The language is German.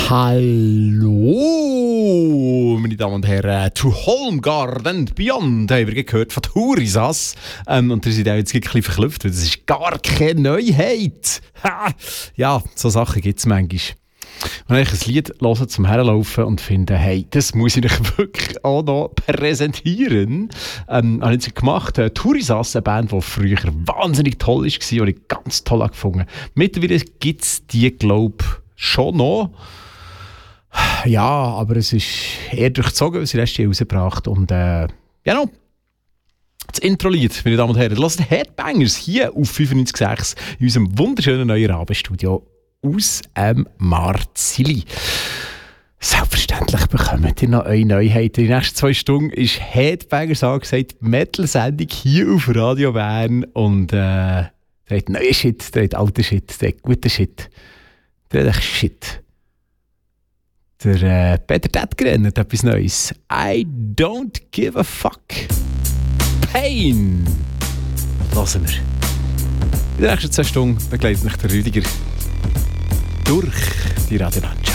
Hallo, meine Damen und Herren, to Holmgard and Beyond haben wir gehört von Turisas. Und ihr seid auch jetzt ein bisschen verklüpft, weil das ist gar keine Neuheit. Ha! Ja, so Sachen gibt es manchmal. Wenn ich ein Lied höre zum Herlaufen und finde, hey, das muss ich euch wirklich auch noch präsentieren, habe ich jetzt gemacht. Turisas, eine Band, die früher wahnsinnig toll war und ich ganz toll gefunden. Mittlerweile gibt es die, glaube ich, schon noch. Ja, aber es ist eher durchzogen, weil sie Reste rausgebracht und genau. Das Intro-Lied, meine Damen und Herren, lasst Headbangers hier auf 95.6 in unserem wunderschönen neuen Rabenstudio aus Marzili. Selbstverständlich bekommt ihr noch eure Neuheiten. In den nächsten 2 Stunden ist Headbangers angesagt, Metal-Sendung hier auf Radio Bern. Und der hat neuen Shit, der hat alten Shit, der hat guten Shit, der hat echt Shit. Der Peter Tätgren hat etwas Neues. I don't give a fuck. Pain. Lassen wir. In den nächsten 2 Stunden begleitet mich der Rüdiger durch die Radio Natsch.